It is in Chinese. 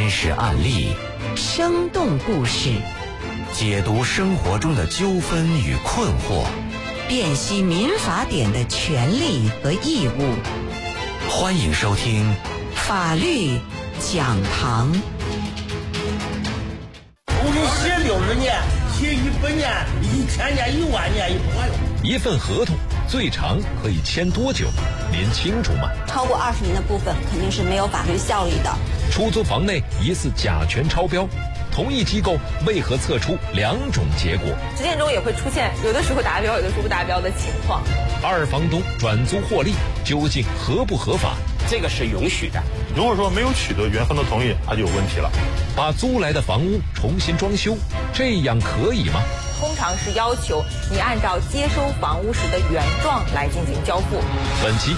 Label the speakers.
Speaker 1: 真实案例，
Speaker 2: 生动故事，
Speaker 1: 解读生活中的纠纷与困惑，
Speaker 2: 辨析民法典的权利和义务。
Speaker 1: 欢迎收听
Speaker 2: 法律讲堂。
Speaker 3: 我给写60年，写100年、1000年、10000年也不管用。
Speaker 4: 一份合同最长可以签多久？您清楚吗？
Speaker 5: 超过20年的部分肯定是没有法律效力的。
Speaker 4: 出租房内疑似甲醛超标，同一机构为何测出2种结果？
Speaker 6: 实践中也会出现有的时候达标，有的时候不达标的情况。
Speaker 4: 二房东转租获利究竟合不合法？
Speaker 7: 这个是允许的。
Speaker 8: 如果说没有取得原房的同意，它就有问题了。
Speaker 4: 把租来的房屋重新装修，这样可以吗？
Speaker 6: 通常是要求你按照接收房屋时的原状来进行交付。
Speaker 4: 本期